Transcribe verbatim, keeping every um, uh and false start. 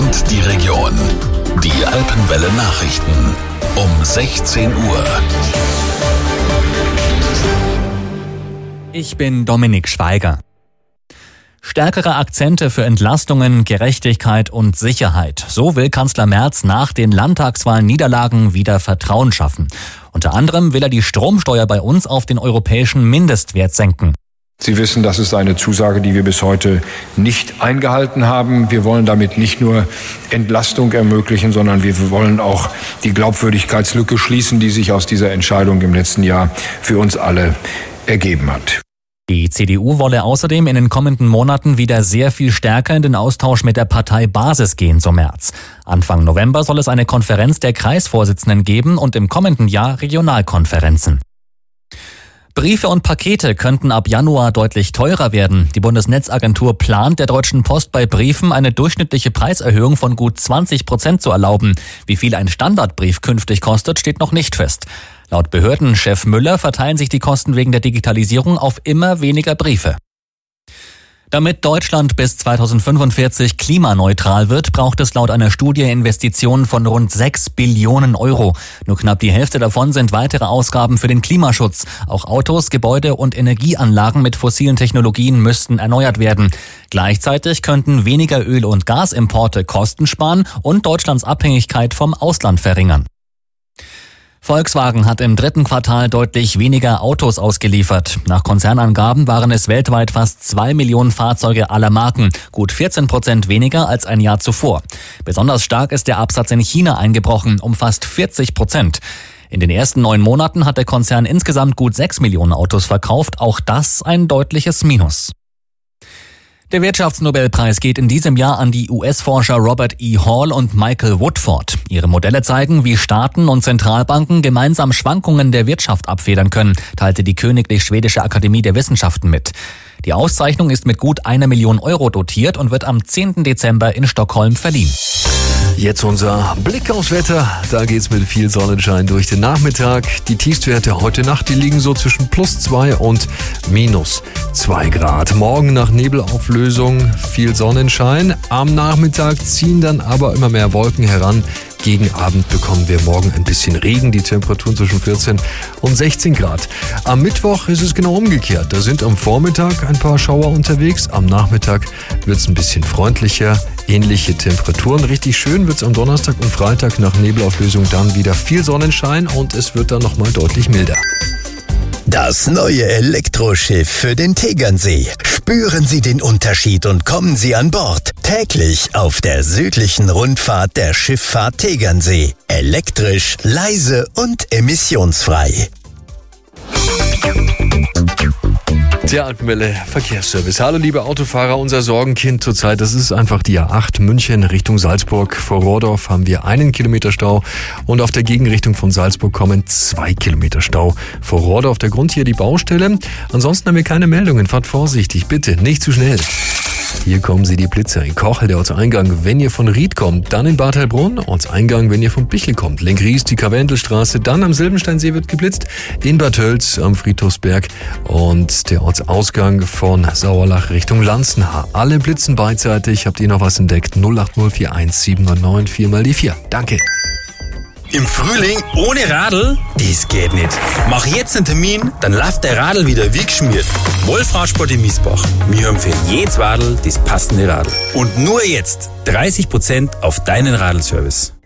und die Region. Die Alpenwelle Nachrichten um sechzehn Uhr. Ich bin Dominik Schweiger. Stärkere Akzente für Entlastungen, Gerechtigkeit und Sicherheit. So will Kanzler Merz nach den Landtagswahlniederlagen wieder Vertrauen schaffen. Unter anderem will er die Stromsteuer bei uns auf den europäischen Mindestwert senken. Sie wissen, das ist eine Zusage, die wir bis heute nicht eingehalten haben. Wir wollen damit nicht nur Entlastung ermöglichen, sondern wir wollen auch die Glaubwürdigkeitslücke schließen, die sich aus dieser Entscheidung im letzten Jahr für uns alle ergeben hat. Die C D U wolle außerdem in den kommenden Monaten wieder sehr viel stärker in den Austausch mit der Parteibasis gehen, so Merz. Anfang November soll es eine Konferenz der Kreisvorsitzenden geben und im kommenden Jahr Regionalkonferenzen. Briefe und Pakete könnten ab Januar deutlich teurer werden. Die Bundesnetzagentur plant, der Deutschen Post bei Briefen eine durchschnittliche Preiserhöhung von gut zwanzig Prozent zu erlauben. Wie viel ein Standardbrief künftig kostet, steht noch nicht fest. Laut Behördenchef Müller verteilen sich die Kosten wegen der Digitalisierung auf immer weniger Briefe. Damit Deutschland bis zweitausendfünfundvierzig klimaneutral wird, braucht es laut einer Studie Investitionen von rund sechs Billionen Euro. Nur knapp die Hälfte davon sind weitere Ausgaben für den Klimaschutz. Auch Autos, Gebäude und Energieanlagen mit fossilen Technologien müssten erneuert werden. Gleichzeitig könnten weniger Öl- und Gasimporte Kosten sparen und Deutschlands Abhängigkeit vom Ausland verringern. Volkswagen hat im dritten Quartal deutlich weniger Autos ausgeliefert. Nach Konzernangaben waren es weltweit fast zwei Millionen Fahrzeuge aller Marken, gut vierzehn Prozent weniger als ein Jahr zuvor. Besonders stark ist der Absatz in China eingebrochen, um fast vierzig Prozent. In den ersten neun Monaten hat der Konzern insgesamt gut sechs Millionen Autos verkauft, auch das ein deutliches Minus. Der Wirtschaftsnobelpreis geht in diesem Jahr an die U S-Forscher Robert E. Hall und Michael Woodford. Ihre Modelle zeigen, wie Staaten und Zentralbanken gemeinsam Schwankungen der Wirtschaft abfedern können, teilte die Königlich Schwedische Akademie der Wissenschaften mit. Die Auszeichnung ist mit gut einer Million Euro dotiert und wird am zehnten Dezember in Stockholm verliehen. Jetzt unser Blick aufs Wetter. Da geht's mit viel Sonnenschein durch den Nachmittag. Die Tiefstwerte heute Nacht, die liegen so zwischen plus zwei und minus zwei Grad. Morgen nach Nebelauflösung viel Sonnenschein. Am Nachmittag ziehen dann aber immer mehr Wolken heran. Gegen Abend bekommen wir morgen ein bisschen Regen, die Temperaturen zwischen vierzehn und sechzehn Grad. Am Mittwoch ist es genau umgekehrt. Da sind am Vormittag ein paar Schauer unterwegs. Am Nachmittag wird es ein bisschen freundlicher. Ähnliche Temperaturen. Richtig schön wird es am Donnerstag und Freitag nach Nebelauflösung dann wieder viel Sonnenschein und es wird dann nochmal deutlich milder. Das neue Elektroschiff für den Tegernsee. Spüren Sie den Unterschied und kommen Sie an Bord. Täglich auf der südlichen Rundfahrt der Schifffahrt Tegernsee. Elektrisch, leise und emissionsfrei. Der Alpenwelle Verkehrsservice. Hallo liebe Autofahrer, unser Sorgenkind zurzeit, das ist einfach die A acht München Richtung Salzburg. Vor Rohrdorf haben wir einen Kilometer Stau und auf der Gegenrichtung von Salzburg kommen zwei Kilometer Stau. Vor Rohrdorf der Grund hier die Baustelle. Ansonsten haben wir keine Meldungen. Fahrt vorsichtig, bitte, nicht zu schnell. Hier kommen Sie die Blitzer in Kochel, der Ortseingang, wenn ihr von Ried kommt, dann in Bad Heilbrunn, Ortseingang, wenn ihr von Bichel kommt, Lenkries, die Karwendelstraße, dann am Silbensteinsee wird geblitzt, in Bad Tölz am Friedhofsberg und der Ortsausgang von Sauerlach Richtung Lanzenhaar. Alle blitzen beidseitig. Habt ihr noch was entdeckt? null acht null vier eins sieben neun neun vier mal die vier. Danke. Im Frühling ohne Radl? Das geht nicht. Mach jetzt einen Termin, dann läuft der Radl wieder wie geschmiert. Wolfradsport in Miesbach. Wir haben für jedes Radl das passende Radl. Und nur jetzt dreißig Prozent auf deinen Radlservice.